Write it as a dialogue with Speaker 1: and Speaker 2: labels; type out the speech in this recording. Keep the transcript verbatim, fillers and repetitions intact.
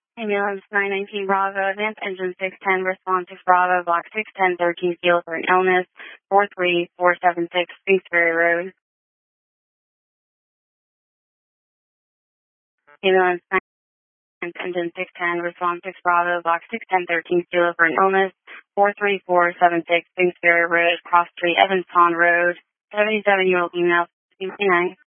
Speaker 1: Ambulance nine nineteen Bravo, advance engine six ten, respond to Bravo, block six ten thirteen, field for an illness, four three four seven six, Spinksbury Road. Ambulance nine engine six ten, respond six Bravo, block six ten thirteen, field for an illness, four three four seven six, Spinksbury Road, Cross Street, Evans Pond Road, seventy-seven-year-old female, sixty-nine.